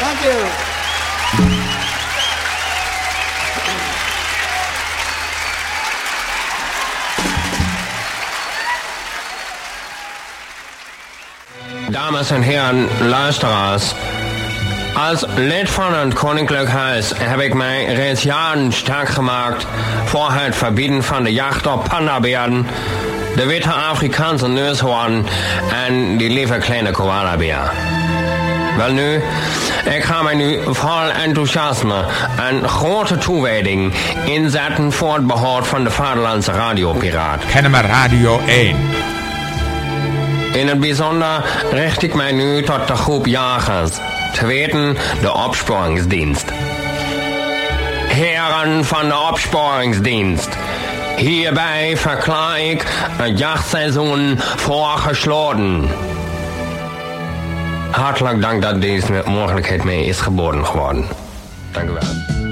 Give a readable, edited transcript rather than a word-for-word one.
Thank you. Dames en heren luisteraars, als lid van het Koninklijk Huis heb ik mij reeds jaren sterk gemaakt voor het verbieden van de jacht op pandabeeren, de witte Afrikaanse neushoorn en die lieve kleine koalabeer. Wel nu, ik ga mij nu vol enthousiasme en grote toewijding inzetten voor het behoud van de Vaderlandse radiopiraat. Kennemer Radio 1. In het bijzonder richt ik mij nu tot de groep jagers, te weten de opsporingsdienst. Heren van de opsporingsdienst, hierbij verklaar ik het jachtseizoen voor gesloten. Hartelijk dank dat deze mogelijkheid mij is geboden geworden. Dank u wel.